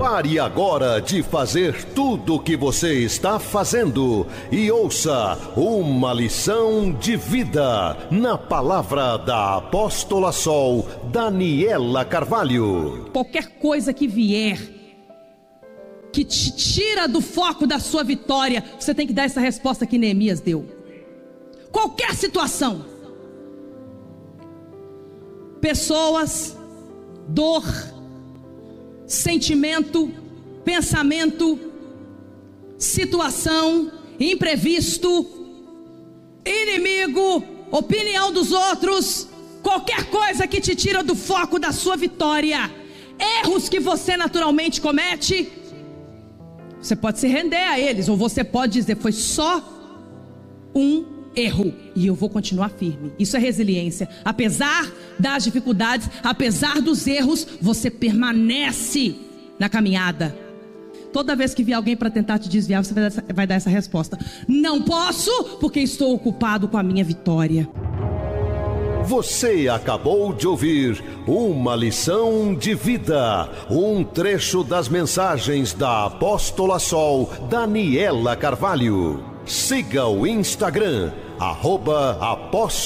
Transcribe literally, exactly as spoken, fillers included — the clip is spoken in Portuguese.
Pare agora de fazer tudo o que você está fazendo e ouça uma lição de vida na palavra da Apóstola Sol Daniela Carvalho. Qualquer coisa que vier, que te tira do foco da sua vitória, você tem que dar essa resposta que Neemias deu. Qualquer situação, pessoas, dor, sentimento, pensamento, situação, imprevisto, inimigo, opinião dos outros, qualquer coisa que te tira do foco da sua vitória, erros que você naturalmente comete, você pode se render a eles, ou você pode dizer, foi só um erro e eu vou continuar firme. Isso é resiliência. Apesar das dificuldades, apesar dos erros, você permanece na caminhada. Toda vez que vier alguém para tentar te desviar, você vai dar, essa, vai dar essa resposta: não posso, porque estou ocupado com a minha vitória. Você acabou de ouvir uma lição de vida, um trecho das mensagens da Apóstola Sol Daniela Carvalho. Siga o Instagram, arroba Apóstola